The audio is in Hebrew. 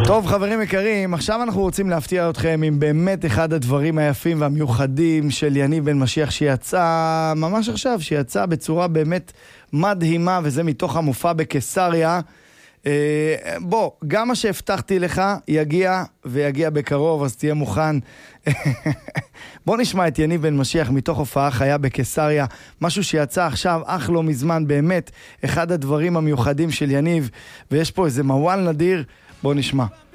טוב, חברים יקרים, עכשיו אנחנו רוצים להפתיע אתכם עם באמת אחד הדברים היפים והמיוחדים של יניב בן משיח שיצא ממש עכשיו, שיצא בצורה באמת מדהימה, וזה מתוך המופע בקיסריה. בוא, גם מה שהבטחתי לך יגיע ויגיע בקרוב, אז תהיה מוכן. בוא נשמע את יניב בן משיח מתוך הופעה חיה בקיסריה, משהו שיצא עכשיו אך לא מזמן, באמת אחד הדברים המיוחדים של יניב, ויש פה איזה מוואל נדיר. בוא נשמע.